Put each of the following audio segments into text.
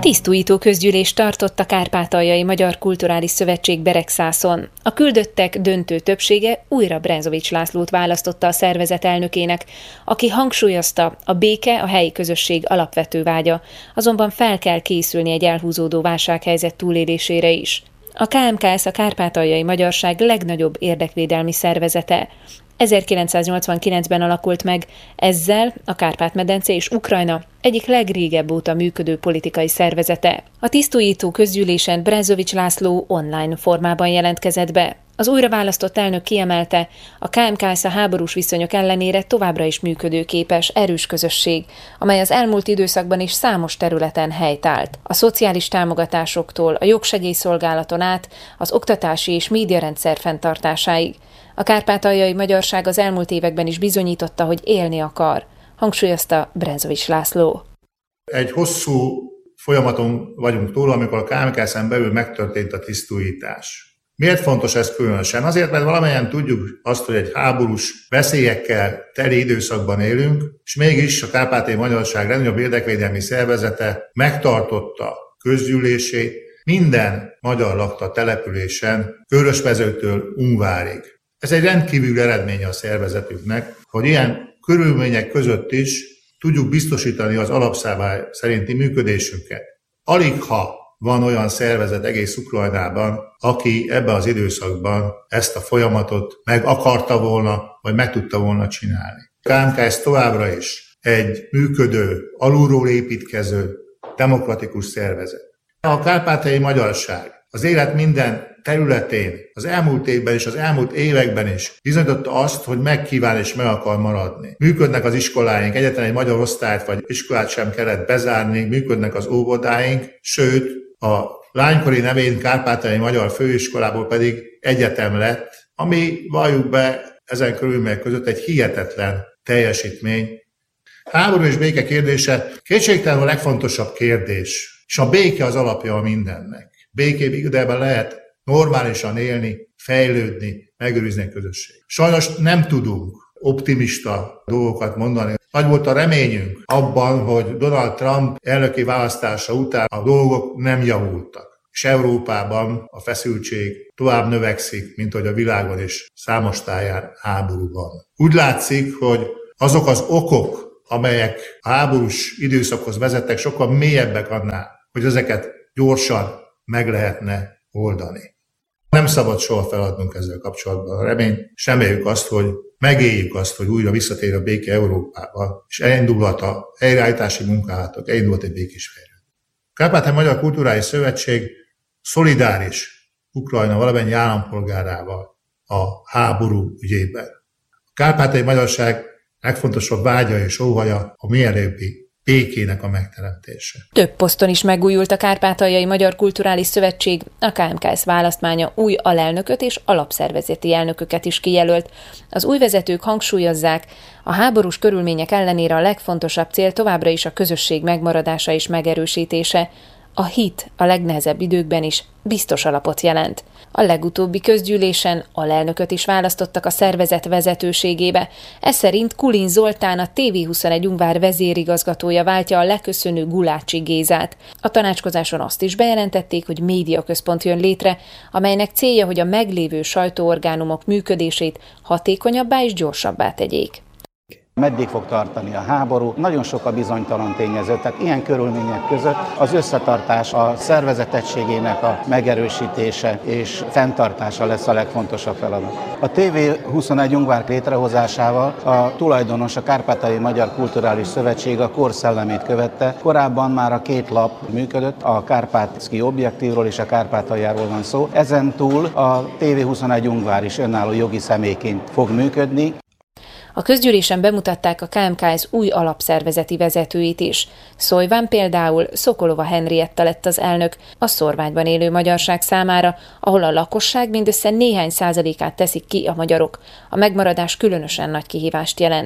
Tisztújító közgyűlést tartott a Kárpátaljai Magyar Kulturális Szövetség Beregszászon. A küldöttek döntő többsége újra Brezovics Lászlót választotta a szervezet elnökének, aki hangsúlyozta, a béke a helyi közösség alapvető vágya, azonban fel kell készülni egy elhúzódó válsághelyzet túlélésére is. A KMKS a kárpátaljai magyarság legnagyobb érdekvédelmi szervezete. 1989-ben alakult meg, ezzel a Kárpát-medence és Ukrajna egyik legrégebb óta működő politikai szervezete. A tisztújító közgyűlésen Brezovics László online formában jelentkezett be. Az újraválasztott elnök kiemelte, a KMKS a háborús viszonyok ellenére továbbra is működőképes, erős közösség, amely az elmúlt időszakban is számos területen helytált. A szociális támogatásoktól, a jogsegélyszolgálaton át, az oktatási és médiarendszer fenntartásáig. A kárpátaljai magyarság az elmúlt években is bizonyította, hogy élni akar, hangsúlyozta Brezovics László. Egy hosszú folyamaton vagyunk túl, amikor a KMKS-en belül megtörtént a tisztújítás. Miért fontos ez különösen? Azért, mert valamennyien tudjuk azt, hogy egy háborús veszélyekkel teli időszakban élünk, és mégis a Kárpátaljai Magyarság legnagyobb érdekvédelmi szervezete megtartotta közgyűlését minden magyar lakta településen, Körösmezőtől Ungvárig. Ez egy rendkívül eredménye a szervezetünknek, hogy ilyen körülmények között is tudjuk biztosítani az alapszabály szerinti működésünket. Aligha van olyan szervezet egész Ukrajnában, aki ebben az időszakban ezt a folyamatot meg akarta volna, vagy meg tudta volna csinálni. A KMKS továbbra is egy működő, alulról építkező, demokratikus szervezet. A kárpátaljai magyarság az élet minden területén, az elmúlt évben és az elmúlt években is bizonyította azt, hogy megkíván és meg akar maradni. Működnek az iskoláink, egyetlen egy magyar osztályt vagy iskolát sem kellett bezárni, működnek az óvodáink, sőt, a lánykori nevén Kárpátaljai Magyar Főiskolából pedig egyetem lett, ami valljuk be ezen körülmények között egy hihetetlen teljesítmény. Háború és béke kérdése kétségtelenül a legfontosabb kérdés, és a béke az alapja a mindennek. Békében lehet normálisan élni, fejlődni, megőrizni a közösség. Sajnos nem tudunk optimista dolgokat mondani. Nagy volt a reményünk abban, hogy Donald Trump elnöki választása után a dolgok nem javultak. És Európában a feszültség tovább növekszik, mint hogy a világon is számos táján háború van. Úgy látszik, hogy azok az okok, amelyek a háborús időszakhoz vezettek, sokkal mélyebbek annál, hogy ezeket gyorsan meg lehetne oldani. Nem szabad soha feladnunk ezzel kapcsolatban a reményt, és reméljük azt, hogy megéljük azt, hogy újra visszatér a béke Európába, és elindulhat a helyreállítási munkálatok, elindulhat egy békés fejlődés. A Kárpátaljai Magyar Kulturális Szövetség szolidáris Ukrajna valamennyi állampolgárával a háború ügyében. A kárpátaljai magyarság legfontosabb vágya és óhaja a mielőbbi békének a megteremtése. Több poszton is megújult a Kárpátaljai Magyar Kulturális Szövetség, a KMKS választmánya új alelnököt és alapszervezeti elnököket is kijelölt. Az új vezetők hangsúlyozzák, a háborús körülmények ellenére a legfontosabb cél továbbra is a közösség megmaradása és megerősítése. A hit a legnehezebb időkben is biztos alapot jelent. A legutóbbi közgyűlésen alelnököt is választottak a szervezet vezetőségébe. Ez szerint Kulin Zoltán, a TV21 Ungvár vezérigazgatója váltja a leköszönő Gulácsi Gézát. A tanácskozáson azt is bejelentették, hogy médiaközpont jön létre, amelynek célja, hogy a meglévő sajtóorgánumok működését hatékonyabbá és gyorsabbá tegyék. Meddig fog tartani a háború? Nagyon sok a bizonytalan tényező, tehát ilyen körülmények között az összetartás, a szervezet egységének a megerősítése és fenntartása lesz a legfontosabb feladat. A TV21 Ungvár létrehozásával a tulajdonos, a Kárpátaljai Magyar Kulturális Szövetség a kor szellemét követte. Korábban már a két lap működött, a Kárpátszki Objektívról és a Kárpátaljáról van szó. Ezen túl a TV21 Ungvár is önálló jogi személyként fog működni. A közgyűlésen bemutatták a KMKS új alapszervezeti vezetőit is. Szólyván például Szokolova Henrietta lett az elnök a szórványban élő magyarság számára, ahol a lakosság mindössze néhány százalékát teszik ki a magyarok. A megmaradás különösen nagy kihívást jelent.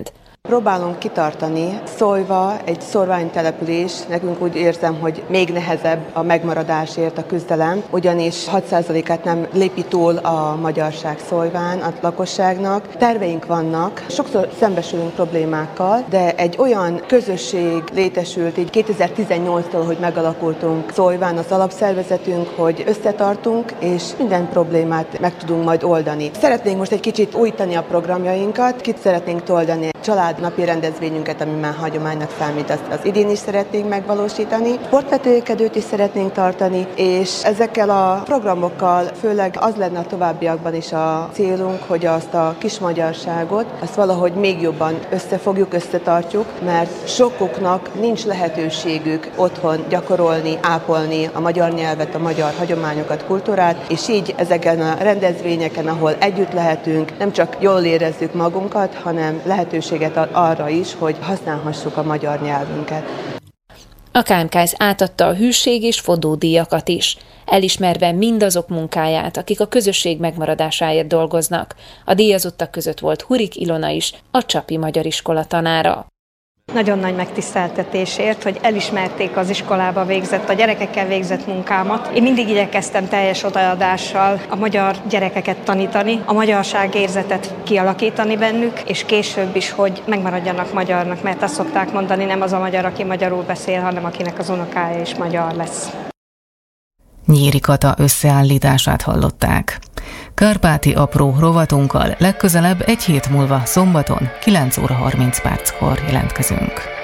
Próbálunk kitartani. Szólyva egy szórványtelepülés, nekünk úgy érzem, hogy még nehezebb a megmaradásért a küzdelem, ugyanis 6%-át nem lépi túl a magyarság Szólyván a lakosságnak. Terveink vannak, sokszor szembesülünk problémákkal, de egy olyan közösség létesült így 2018-tól, hogy megalakultunk Szólyván az alapszervezetünk, hogy összetartunk, és minden problémát meg tudunk majd oldani. Szeretnénk most egy kicsit újítani a programjainkat, kit szeretnénk toldani. Családnapi rendezvényünket, ami már hagyománynak számít, azt az idén is szeretnénk megvalósítani. Sportvetőkedőt is szeretnénk tartani, és ezekkel a programokkal főleg az lenne a továbbiakban is a célunk, hogy azt a kis magyarságot, azt valahogy még jobban összefogjuk, összetartjuk, mert sokuknak nincs lehetőségük otthon gyakorolni, ápolni a magyar nyelvet, a magyar hagyományokat, kultúrát, és így ezeken a rendezvényeken, ahol együtt lehetünk, nem csak jól érezzük magunkat, hanem lehetőséget ad arra is, hogy használhassuk a magyar nyelvünket. A KMKS átadta a hűség és fodódíjakat is, elismerve mindazok munkáját, akik a közösség megmaradásáért dolgoznak. A díjazottak között volt Hurik Ilona is, a Csapi Magyar Iskola tanára. Nagyon nagy megtiszteltetésért, hogy elismerték az iskolába végzett, a gyerekekkel végzett munkámat. Én mindig igyekeztem teljes odaadással a magyar gyerekeket tanítani, a magyarság érzetet kialakítani bennük, és később is, hogy megmaradjanak magyarnak, mert azt szokták mondani, nem az a magyar, aki magyarul beszél, hanem akinek az unokája is magyar lesz. Nyíri Kata összeállítását hallották. Kárpáti apró rovatunkkal legközelebb egy hét múlva szombaton 9 óra 30 perckor jelentkezünk.